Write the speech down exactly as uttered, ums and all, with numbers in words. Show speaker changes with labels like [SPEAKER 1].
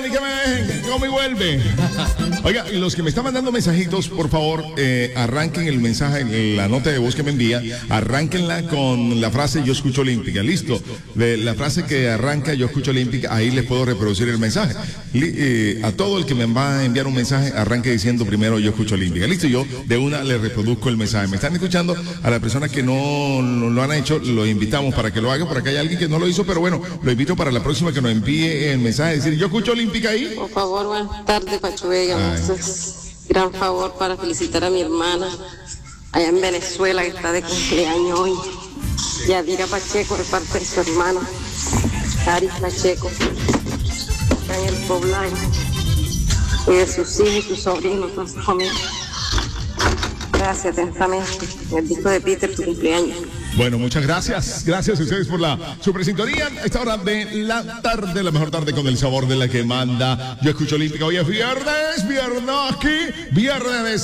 [SPEAKER 1] y que me como y vuelve. Oiga, y los que me están mandando mensajitos, por favor, eh, arranquen el mensaje, la nota de voz que me envía, arránquenla con la frase yo escucho Olímpica. Listo. De la frase que arranca yo escucho Olímpica, ahí les puedo reproducir el mensaje. Li, eh, a todo el que me va a enviar un mensaje, arranque diciendo primero yo escucho Olímpica. Listo, yo de una le reproduzco el mensaje. Me están escuchando, a las personas que no lo, lo han hecho, lo invitamos para que lo hagan. Por acá hay alguien que no lo hizo, pero bueno, lo invito para la próxima que nos envíe el mensaje, decir yo escucho Olímpica ahí.
[SPEAKER 2] Por favor, buenas tardes, Pacho Vega. Gran favor para felicitar a mi hermana allá en Venezuela, que está de cumpleaños hoy. Yadira Pacheco, de parte de su hermano Aris Pacheco, está en el poblado, y de sus hijos y sus sobrinos, toda su familia. Gracias, atentamente. El disco de Peter, tu cumpleaños.
[SPEAKER 1] Bueno, muchas gracias. Gracias a ustedes por la super sintonía. A esta hora de la tarde, la mejor tarde con el sabor de la que manda. Yo escucho Olímpica. Hoy es viernes, viernes aquí, viernes.